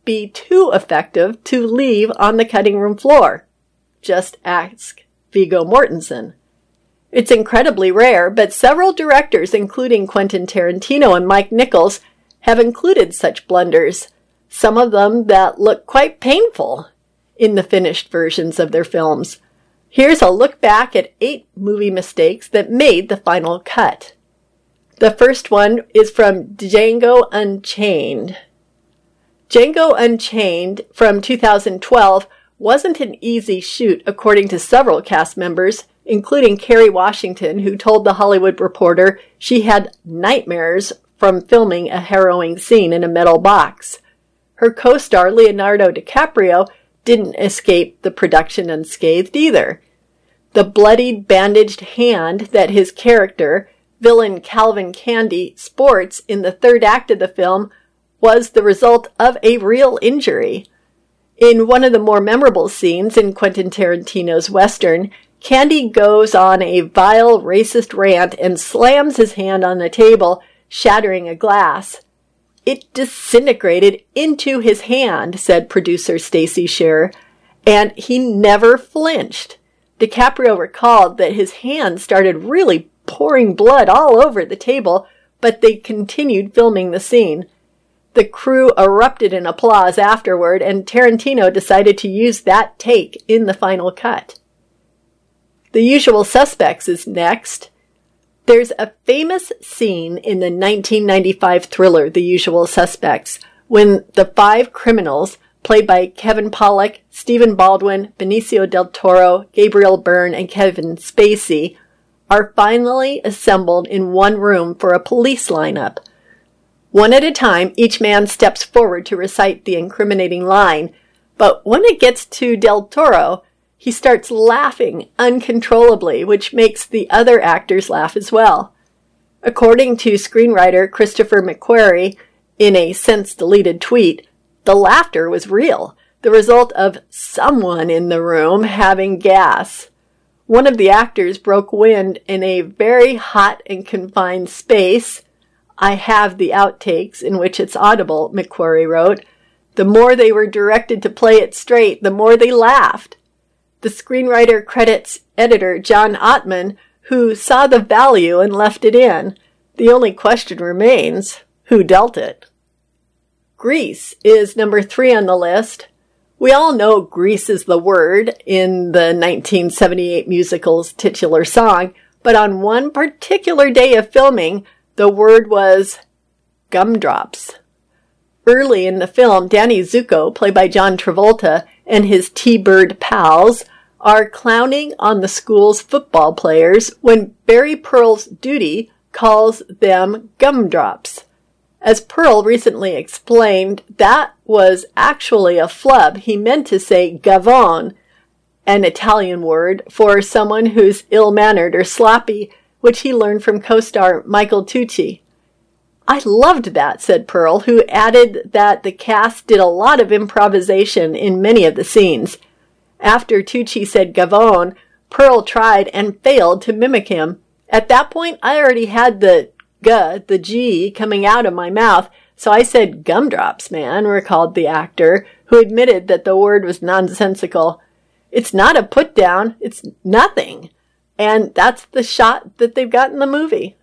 be too effective to leave on the cutting room floor? Just ask Viggo Mortensen. It's incredibly rare, but several directors, including Quentin Tarantino and Mike Nichols, have included such blunders, some of them that look quite painful in the finished versions of their films. Here's a look back at 8 movie mistakes that made the final cut. The first one is from Django Unchained. Django Unchained from 2012 wasn't an easy shoot, according to several cast members, including Kerry Washington, who told The Hollywood Reporter she had nightmares from filming a harrowing scene in a metal box. Her co-star Leonardo DiCaprio didn't escape the production unscathed either. The bloodied, bandaged hand that his character, villain Calvin Candy, sports in the third act of the film was the result of a real injury. In one of the more memorable scenes in Quentin Tarantino's Western, Candy goes on a vile, racist rant and slams his hand on the table, shattering a glass. It disintegrated into his hand, said producer Stacey Sher, and he never flinched. DiCaprio recalled that his hand started really pouring blood all over the table, but they continued filming the scene. The crew erupted in applause afterward, and Tarantino decided to use that take in the final cut. The Usual Suspects is next. There's a famous scene in the 1995 thriller The Usual Suspects when the 5 criminals, played by Kevin Pollak, Stephen Baldwin, Benicio del Toro, Gabriel Byrne, and Kevin Spacey, are finally assembled in one room for a police lineup. One at a time, each man steps forward to recite the incriminating line, but when it gets to Del Toro, he starts laughing uncontrollably, which makes the other actors laugh as well. According to screenwriter Christopher McQuarrie, in a since-deleted tweet, the laughter was real, the result of someone in the room having gas. One of the actors broke wind in a very hot and confined space. I have the outtakes in which it's audible, McQuarrie wrote. The more they were directed to play it straight, the more they laughed. The screenwriter credits editor John Ottman, who saw the value and left it in. The only question remains, who dealt it? Grease is number 3 on the list. We all know Grease is the word in the 1978 musical's titular song, but on one particular day of filming, the word was gumdrops. Early in the film, Danny Zuko, played by John Travolta, and his T-Bird pals are clowning on the school's football players when Barry Pearl's duty calls them gumdrops. As Pearl recently explained, that was actually a flub. He meant to say gavone, an Italian word for someone who's ill-mannered or sloppy, which he learned from co-star Michael Tucci. I loved that, said Pearl, who added that the cast did a lot of improvisation in many of the scenes. After Tucci said gavone, Pearl tried and failed to mimic him. At that point, I already had the G, coming out of my mouth, so I said gumdrops, man, recalled the actor, who admitted that the word was nonsensical. It's not a put-down, it's nothing. And that's the shot that they've got in the movie.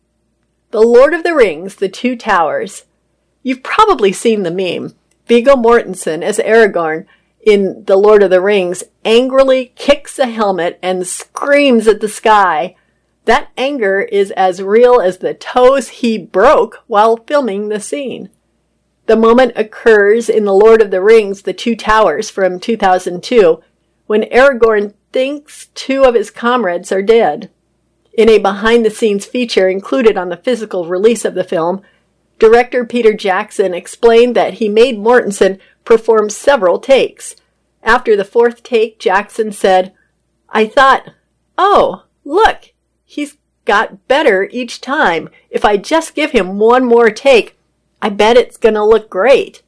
The Lord of the Rings, The Two Towers. You've probably seen the meme. Viggo Mortensen as Aragorn in The Lord of the Rings angrily kicks a helmet and screams at the sky. That anger is as real as the toes he broke while filming the scene. The moment occurs in The Lord of the Rings, The Two Towers from 2002, when Aragorn thinks 2 of his comrades are dead. In a behind-the-scenes feature included on the physical release of the film, director Peter Jackson explained that he made Mortensen perform several takes. After the 4th take, Jackson said, I thought, oh, look, he's got better each time. If I just give him one more take, I bet it's going to look great.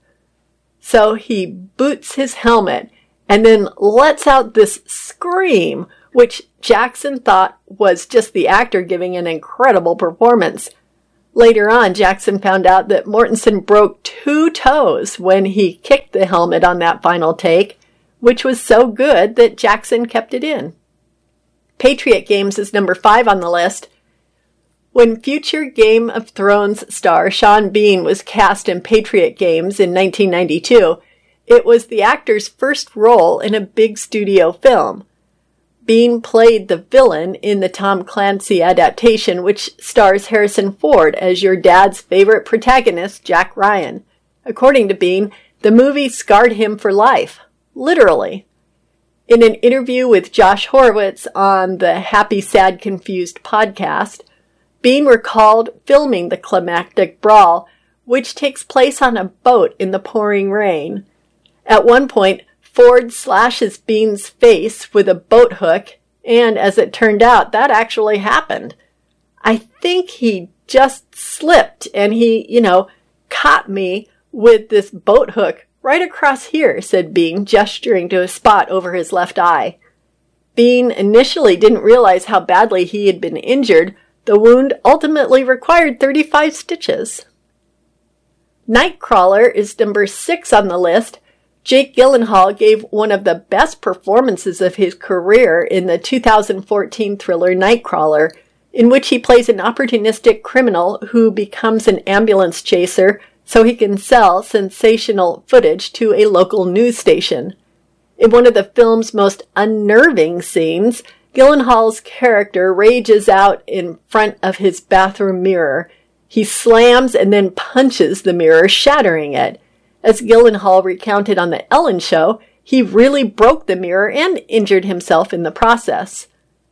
So he boots his helmet and then lets out this scream, which Jackson thought was just the actor giving an incredible performance. Later on, Jackson found out that Mortensen broke 2 toes when he kicked the helmet on that final take, which was so good that Jackson kept it in. Patriot Games is number 5 on the list. When future Game of Thrones star Sean Bean was cast in Patriot Games in 1992, it was the actor's first role in a big studio film. Bean played the villain in the Tom Clancy adaptation, which stars Harrison Ford as your dad's favorite protagonist, Jack Ryan. According to Bean, the movie scarred him for life. Literally. In an interview with Josh Horowitz on the Happy, Sad, Confused podcast, Bean recalled filming the climactic brawl, which takes place on a boat in the pouring rain. At one point, Ford slashes Bean's face with a boat hook, and as it turned out, that actually happened. I think he just slipped and he, caught me with this boat hook right across here, said Bean, gesturing to a spot over his left eye. Bean initially didn't realize how badly he had been injured. The wound ultimately required 35 stitches. Nightcrawler is number 6 on the list. Jake Gyllenhaal gave one of the best performances of his career in the 2014 thriller Nightcrawler, in which he plays an opportunistic criminal who becomes an ambulance chaser so he can sell sensational footage to a local news station. In one of the film's most unnerving scenes, Gyllenhaal's character rages out in front of his bathroom mirror. He slams and then punches the mirror, shattering it. As Gyllenhaal recounted on The Ellen Show, he really broke the mirror and injured himself in the process.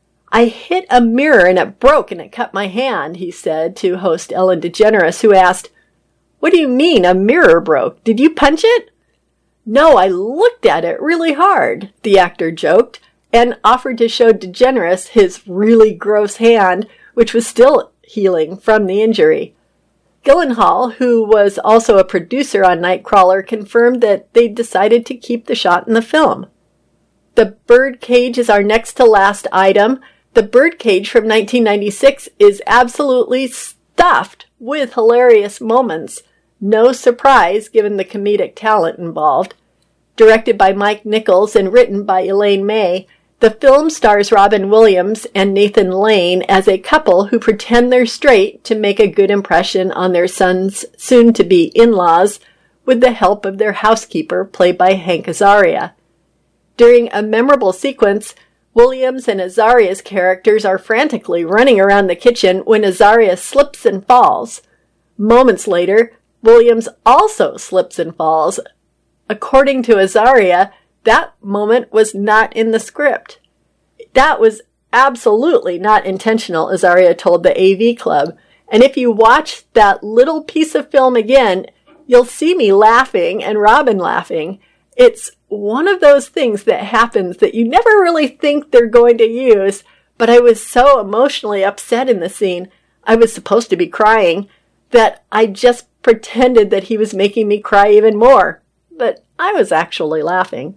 I hit a mirror and it broke and it cut my hand, he said to host Ellen DeGeneres, who asked, "What do you mean a mirror broke? Did you punch it?" "No, I looked at it really hard," the actor joked, and offered to show DeGeneres his really gross hand, which was still healing from the injury. Gyllenhaal, who was also a producer on Nightcrawler, confirmed that they decided to keep the shot in the film. The birdcage is our next to last item. The birdcage from 1996 is absolutely stuffed with hilarious moments. No surprise given the comedic talent involved. Directed by Mike Nichols and written by Elaine May, the film stars Robin Williams and Nathan Lane as a couple who pretend they're straight to make a good impression on their son's soon-to-be in-laws with the help of their housekeeper, played by Hank Azaria. During a memorable sequence, Williams and Azaria's characters are frantically running around the kitchen when Azaria slips and falls. Moments later, Williams also slips and falls. According to Azaria, that moment was not in the script. That was absolutely not intentional, Azaria told the AV Club. And if you watch that little piece of film again, you'll see me laughing and Robin laughing. It's one of those things that happens that you never really think they're going to use, but I was so emotionally upset in the scene, I was supposed to be crying, that I just pretended that he was making me cry even more. But I was actually laughing.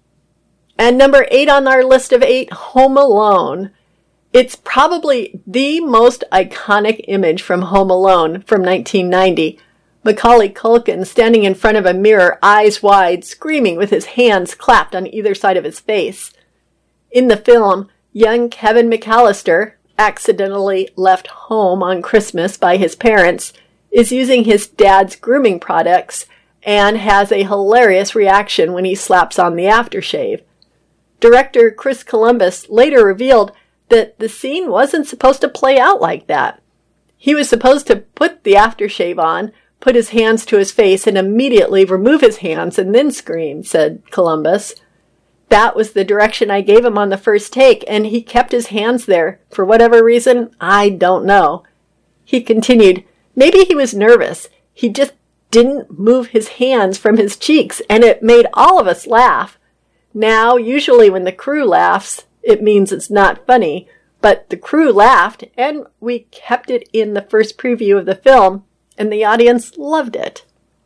And number 8 on our list of 8, Home Alone. It's probably the most iconic image from Home Alone from 1990. Macaulay Culkin standing in front of a mirror, eyes wide, screaming with his hands clapped on either side of his face. In the film, young Kevin McAllister, accidentally left home on Christmas by his parents, is using his dad's grooming products and has a hilarious reaction when he slaps on the aftershave. Director Chris Columbus later revealed that the scene wasn't supposed to play out like that. He was supposed to put the aftershave on, put his hands to his face, and immediately remove his hands and then scream, said Columbus. That was the direction I gave him on the first take, and he kept his hands there. For whatever reason, I don't know. He continued, maybe he was nervous. He just didn't move his hands from his cheeks, and it made all of us laugh. Now, usually when the crew laughs, it means it's not funny, but the crew laughed, and we kept it in the first preview of the film, and the audience loved it.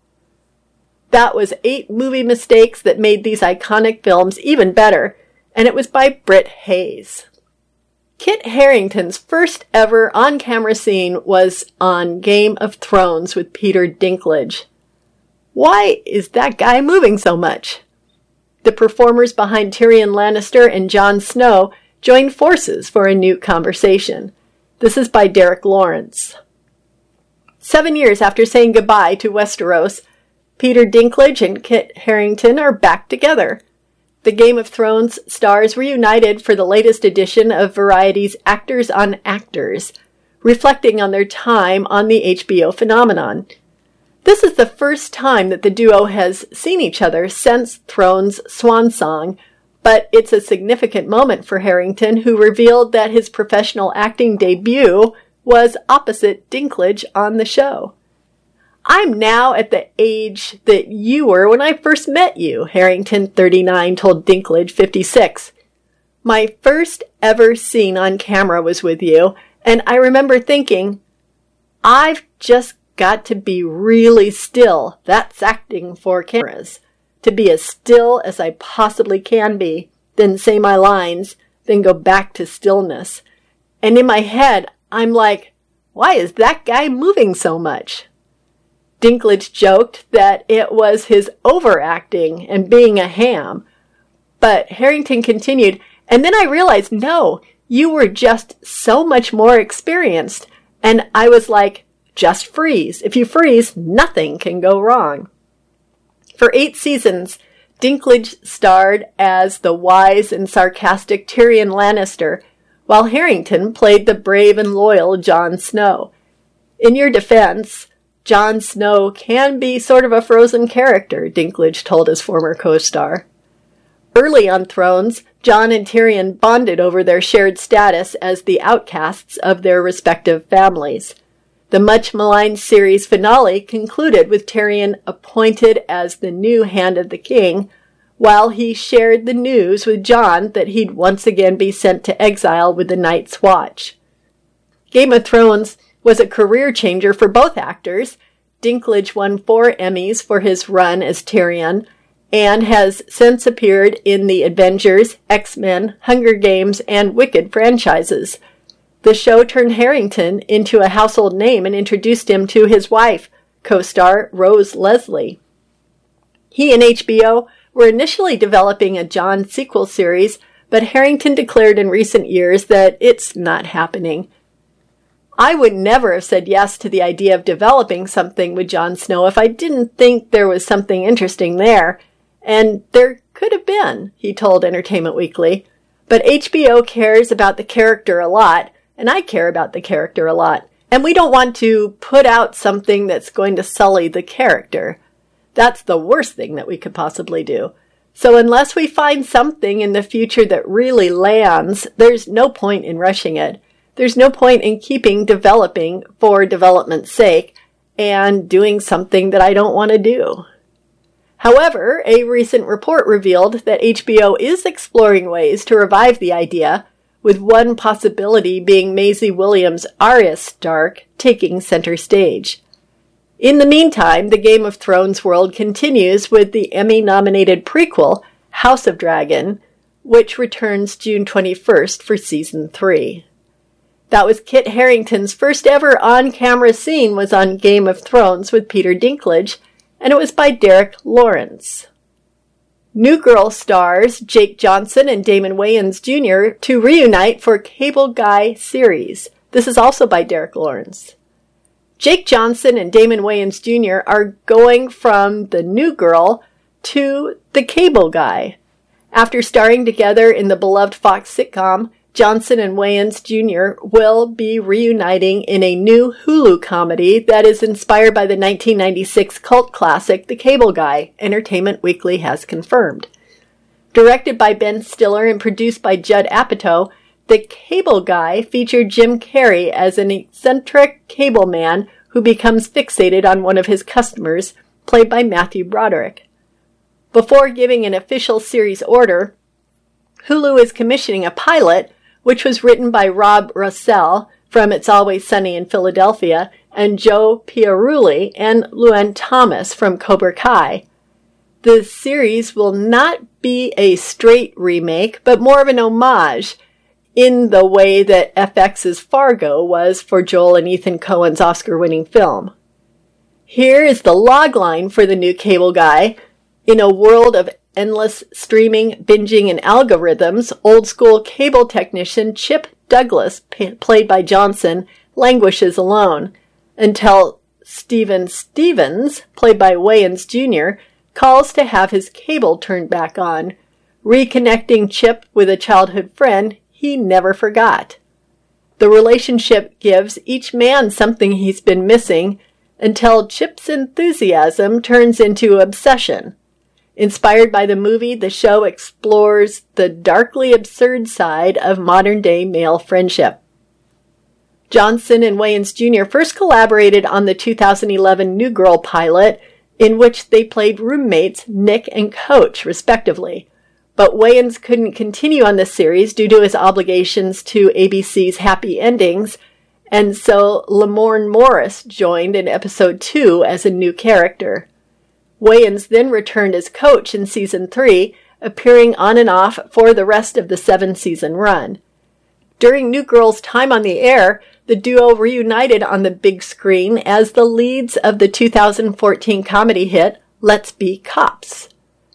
That was 8 movie mistakes that made these iconic films even better, and it was by Britt Hayes. Kit Harington's first ever on-camera scene was on Game of Thrones with Peter Dinklage. Why is that guy moving so much? The performers behind Tyrion Lannister and Jon Snow joined forces for a new conversation. This is by Derek Lawrence. 7 years after saying goodbye to Westeros, Peter Dinklage and Kit Harington are back together. The Game of Thrones stars reunited for the latest edition of Variety's Actors on Actors, reflecting on their time on the HBO phenomenon. This is the first time that the duo has seen each other since Thrones' swan song, but it's a significant moment for Harington, who revealed that his professional acting debut was opposite Dinklage on the show. "I'm now at the age that you were when I first met you," Harington, 39, told Dinklage, 56. "My first ever scene on camera was with you, and I remember thinking, I've just got to be really still. That's acting for cameras. To be as still as I possibly can be, then say my lines, then go back to stillness. And in my head, I'm like, why is that guy moving so much?" Dinklage joked that it was his overacting and being a ham. But Harington continued, "And then I realized, no, you were just so much more experienced. And I was like, just freeze. If you freeze, nothing can go wrong." For 8 seasons, Dinklage starred as the wise and sarcastic Tyrion Lannister, while Harington played the brave and loyal Jon Snow. In your defense, Jon Snow can be sort of a frozen character, Dinklage told his former co-star. Early on Thrones, Jon and Tyrion bonded over their shared status as the outcasts of their respective families. The much-maligned series finale concluded with Tyrion appointed as the new Hand of the King, while he shared the news with Jon that he'd once again be sent to exile with the Night's Watch. Game of Thrones was a career changer for both actors. Dinklage won 4 Emmys for his run as Tyrion, and has since appeared in the Avengers, X-Men, Hunger Games, and Wicked franchises. The show turned Harington into a household name and introduced him to his wife, co-star Rose Leslie. He and HBO were initially developing a Jon sequel series, but Harington declared in recent years that it's not happening. "I would never have said yes to the idea of developing something with Jon Snow if I didn't think there was something interesting there. And there could have been," he told Entertainment Weekly. "But HBO cares about the character a lot, and I care about the character a lot. And we don't want to put out something that's going to sully the character. That's the worst thing that we could possibly do. So unless we find something in the future that really lands, there's no point in rushing it. There's no point in keeping developing for development's sake and doing something that I don't want to do." However, a recent report revealed that HBO is exploring ways to revive the idea, with one possibility being Maisie Williams' Arya Stark taking center stage. In the meantime, the Game of Thrones world continues with the Emmy-nominated prequel, House of Dragon, which returns June 21st for Season 3. That was Kit Harington's first ever on-camera scene was on Game of Thrones with Peter Dinklage, and it was by Derek Lawrence. New Girl stars Jake Johnson and Damon Wayans Jr. to reunite for Cable Guy series. This is also by Derek Lawrence. Jake Johnson and Damon Wayans Jr. are going from the New Girl to the Cable Guy. After starring together in the beloved Fox sitcom, Johnson and Wayans Jr. will be reuniting in a new Hulu comedy that is inspired by the 1996 cult classic The Cable Guy, Entertainment Weekly has confirmed. Directed by Ben Stiller and produced by Judd Apatow, The Cable Guy featured Jim Carrey as an eccentric cable man who becomes fixated on one of his customers, played by Matthew Broderick. Before giving an official series order, Hulu is commissioning a pilot which was written by Rob Russell from It's Always Sunny in Philadelphia, and Joe Piarulli and Luann Thomas from Cobra Kai. The series will not be a straight remake, but more of an homage. in the way that FX's Fargo was for Joel and Ethan Coen's Oscar-winning film. Here is the logline for the new cable guy. In a world of endless streaming, binging, and algorithms, old-school cable technician Chip Douglas, played by Johnson, languishes alone, until Stephen Stevens, played by Wayans Jr., calls to have his cable turned back on, reconnecting Chip with a childhood friend he never forgot. The relationship gives each man something he's been missing, until Chip's enthusiasm turns into obsession. Inspired by the movie, the show explores the darkly absurd side of modern-day male friendship. Johnson and Wayans Jr. first collaborated on the 2011 New Girl pilot, in which they played roommates Nick and Coach, respectively. But Wayans couldn't continue on the series due to his obligations to ABC's Happy Endings, and so Lamorne Morris joined in episode 2 as a new character. Wayans then returned as Coach in season 3, appearing on and off for the rest of the 7-season run. During New Girl's time on the air, the duo reunited on the big screen as the leads of the 2014 comedy hit Let's Be Cops.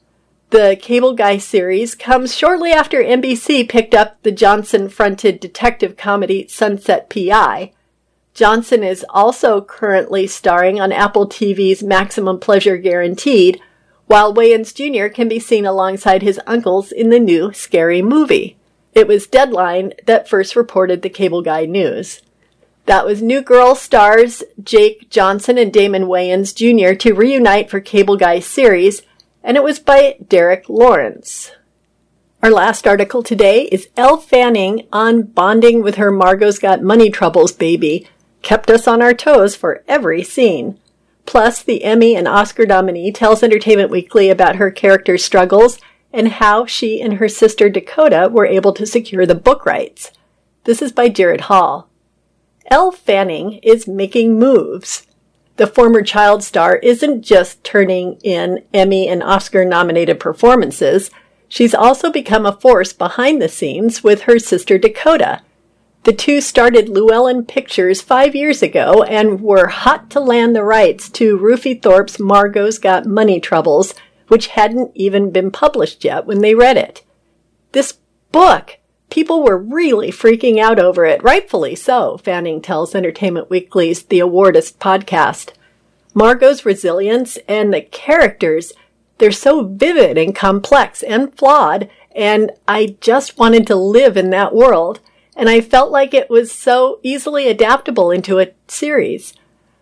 The Cable Guy series comes shortly after NBC picked up the Johnson-fronted detective comedy Sunset P.I. Johnson is also currently starring on Apple TV's Maximum Pleasure Guaranteed, while Wayans Jr. can be seen alongside his uncles in the new Scary Movie. It was Deadline that first reported the Cable Guy news. That was New Girl stars Jake Johnson and Damon Wayans Jr. to reunite for Cable Guy series, and it was by Derek Lawrence. Our last article today is Elle Fanning on bonding with her Margot's Got Money Troubles baby. Kept us on our toes for every scene. Plus, the Emmy and Oscar nominee tells Entertainment Weekly about her character's struggles and how she and her sister Dakota were able to secure the book rights. This is by Jared Hall. Elle Fanning is making moves. The former child star isn't just turning in Emmy and Oscar-nominated performances. She's also become a force behind the scenes with her sister Dakota. The two started Llewellyn Pictures 5 years ago and were hot to land the rights to Rufy Thorpe's Margot's Got Money Troubles, which hadn't even been published yet when they read it. This book, people were really freaking out over it, rightfully so, Fanning tells Entertainment Weekly's The Awardist podcast. Margot's resilience and the characters, they're so vivid and complex and flawed, and I just wanted to live in that world. And I felt like it was so easily adaptable into a series.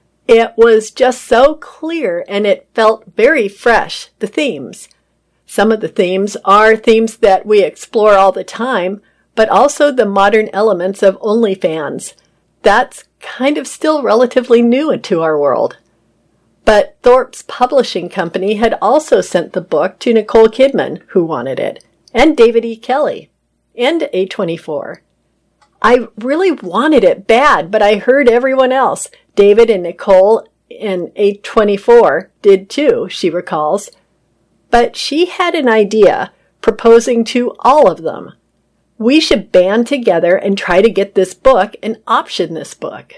It was just so clear and it felt very fresh, the themes. Some of the themes are themes that we explore all the time, but also the modern elements of OnlyFans. That's kind of still relatively new into our world. But Thorpe's publishing company had also sent the book to Nicole Kidman, who wanted it, and David E. Kelley, and A24. I really wanted it bad, but I heard everyone else, David and Nicole and A24, did too, she recalls. But she had an idea, proposing to all of them. We should band together and try to get this book and option this book.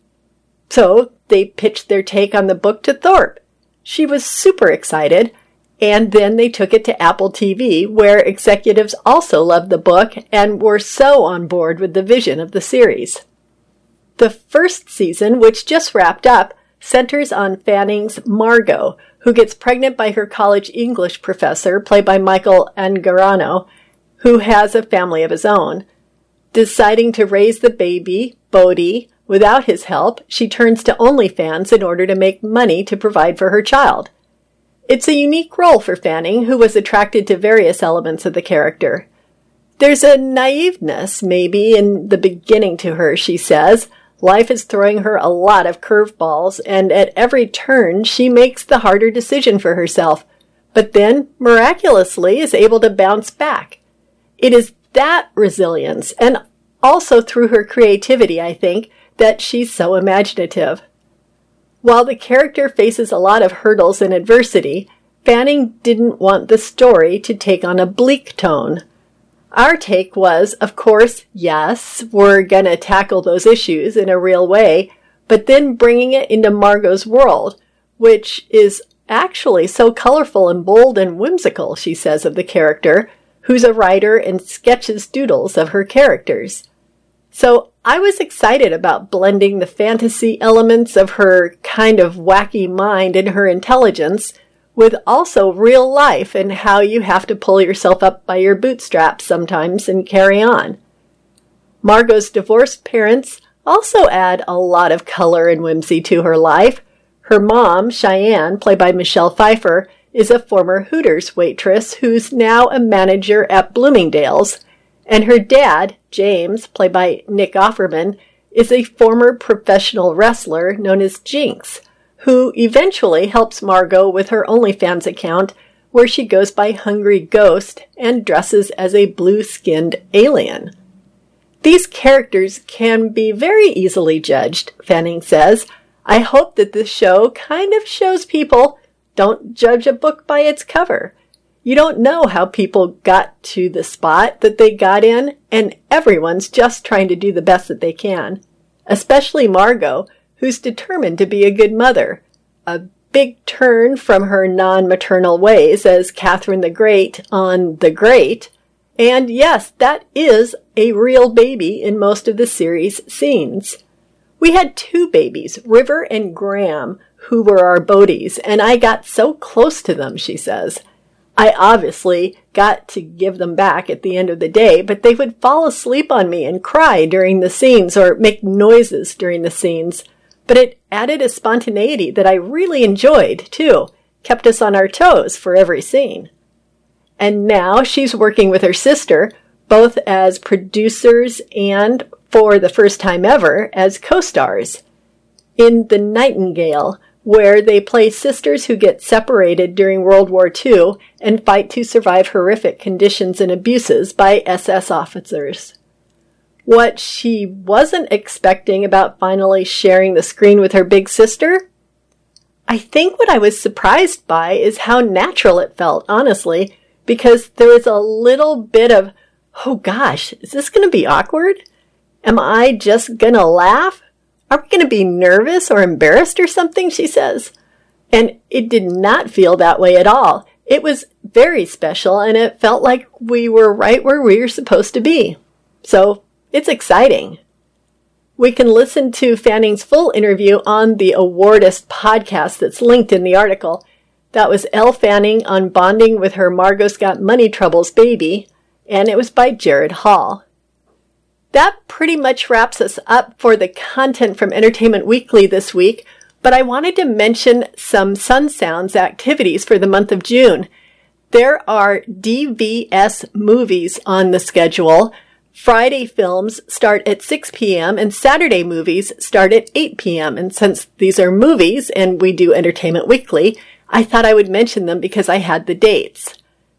So they pitched their take on the book to Thorpe. She was super excited. And then they took it to Apple TV, where executives also loved the book and were so on board with the vision of the series. The first season, which just wrapped up, centers on Fanning's Margot, who gets pregnant by her college English professor, played by Michael Angarano, who has a family of his own. Deciding to raise the baby, Bodhi, without his help, she turns to OnlyFans in order to make money to provide for her child. It's a unique role for Fanning, who was attracted to various elements of the character. There's a naiveness, maybe, in the beginning to her, she says. Life is throwing her a lot of curveballs, and at every turn she makes the harder decision for herself, but then, miraculously, is able to bounce back. It is that resilience, and also through her creativity, I think, that she's so imaginative. While the character faces a lot of hurdles and adversity, Fanning didn't want the story to take on a bleak tone. Our take was, of course, yes, we're gonna tackle those issues in a real way, but then bringing it into Margot's world, which is actually so colorful and bold and whimsical, she says of the character, who's a writer and sketches doodles of her characters. So I was excited about blending the fantasy elements of her kind of wacky mind and her intelligence with also real life and how you have to pull yourself up by your bootstraps sometimes and carry on. Margot's divorced parents also add a lot of color and whimsy to her life. Her mom, Cheyenne, played by Michelle Pfeiffer, is a former Hooters waitress who's now a manager at Bloomingdale's, and her dad, James, played by Nick Offerman, is a former professional wrestler known as Jinx, who eventually helps Margot with her OnlyFans account, where she goes by Hungry Ghost and dresses as a blue-skinned alien. These characters can be very easily judged, Fanning says. I hope that this show kind of shows people don't judge a book by its cover. You don't know how people got to the spot that they got in, and everyone's just trying to do the best that they can. Especially Margot, who's determined to be a good mother. A big turn from her non-maternal ways as Catherine the Great on The Great. And yes, that is a real baby in most of the series' scenes. We had 2 babies, River and Graham, who were our Bodies, and I got so close to them, she says. I obviously got to give them back at the end of the day, but they would fall asleep on me and cry during the scenes or make noises during the scenes. But it added a spontaneity that I really enjoyed, too. Kept us on our toes for every scene. And now she's working with her sister, both as producers and, for the first time ever, as co-stars. In The Nightingale, where they play sisters who get separated during World War II and fight to survive horrific conditions and abuses by SS officers. What she wasn't expecting about finally sharing the screen with her big sister? I think what I was surprised by is how natural it felt, honestly, because there was a little bit of, oh gosh, is this going to be awkward? Am I just going to laugh? Are we going to be nervous or embarrassed or something, she says. And it did not feel that way at all. It was very special, and it felt like we were right where we were supposed to be. So it's exciting. We can listen to Fanning's full interview on the Awardist podcast that's linked in the article. That was Elle Fanning on bonding with her Margot's Got Money Troubles baby, and it was by Jared Hall. That pretty much wraps us up for the content from Entertainment Weekly this week, but I wanted to mention some Sun Sounds activities for the month of June. There are DVS movies on the schedule. Friday films start at 6 p.m. and Saturday movies start at 8 p.m. And since these are movies and we do Entertainment Weekly, I thought I would mention them because I had the dates.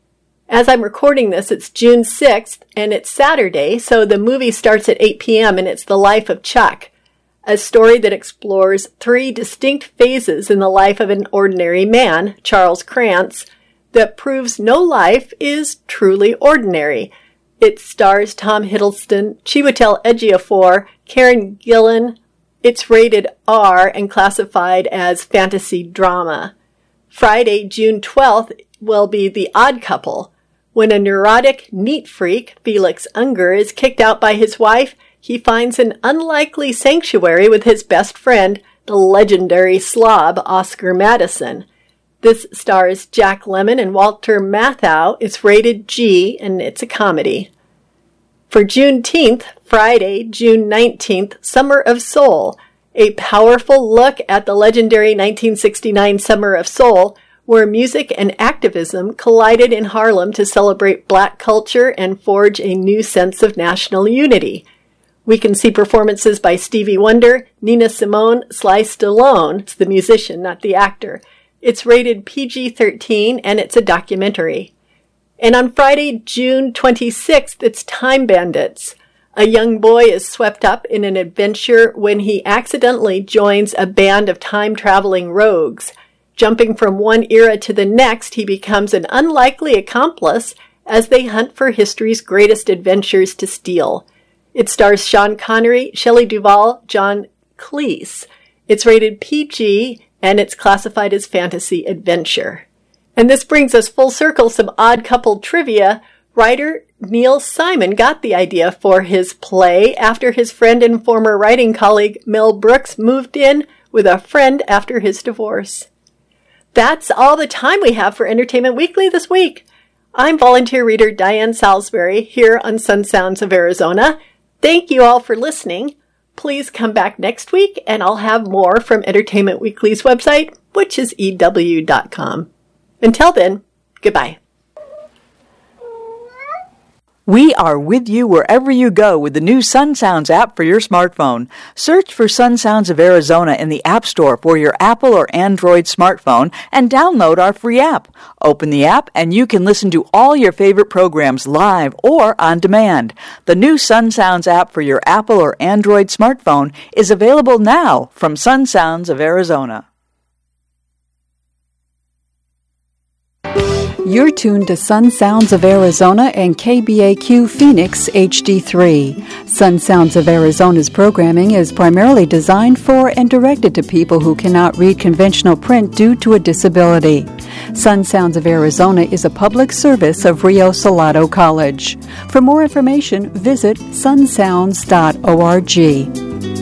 As I'm recording this, it's June 6th, and it's Saturday, so the movie starts at 8 p.m., and it's The Life of Chuck, a story that explores 3 distinct phases in the life of an ordinary man, Charles Krantz, that proves no life is truly ordinary. It stars Tom Hiddleston, Chiwetel Ejiofor, Karen Gillan. It's rated R and classified as fantasy drama. Friday, June 12th, will be The Odd Couple. When a neurotic neat freak, Felix Unger, is kicked out by his wife, he finds an unlikely sanctuary with his best friend, the legendary slob Oscar Madison. This stars Jack Lemmon and Walter Matthau. It's rated G, and it's a comedy. For Juneteenth, Friday, June 19th, Summer of Soul, a powerful look at the legendary 1969 Summer of Soul, where music and activism collided in Harlem to celebrate Black culture and forge a new sense of national unity. We can see performances by Stevie Wonder, Nina Simone, Sly Stallone. It's the musician, not the actor. It's rated PG-13, and it's a documentary. And on Friday, June 26th, it's Time Bandits. A young boy is swept up in an adventure when he accidentally joins a band of time-traveling rogues. Jumping from one era to the next, he becomes an unlikely accomplice as they hunt for history's greatest adventures to steal. It stars Sean Connery, Shelley Duvall, John Cleese. It's rated PG, and it's classified as fantasy adventure. And this brings us full circle, some Odd Couple trivia. Writer Neil Simon got the idea for his play after his friend and former writing colleague Mel Brooks moved in with a friend after his divorce. That's all the time we have for Entertainment Weekly this week. I'm volunteer reader Diane Salisbury here on Sun Sounds of Arizona. Thank you all for listening. Please come back next week and I'll have more from Entertainment Weekly's website, which is EW.com. Until then, goodbye. We are with you wherever you go with the new Sun Sounds app for your smartphone. Search for Sun Sounds of Arizona in the App Store for your Apple or Android smartphone and download our free app. Open the app and you can listen to all your favorite programs live or on demand. The new Sun Sounds app for your Apple or Android smartphone is available now from Sun Sounds of Arizona. You're tuned to Sun Sounds of Arizona and KBAQ Phoenix HD3. Sun Sounds of Arizona's programming is primarily designed for and directed to people who cannot read conventional print due to a disability. Sun Sounds of Arizona is a public service of Rio Salado College. For more information, visit sunsounds.org.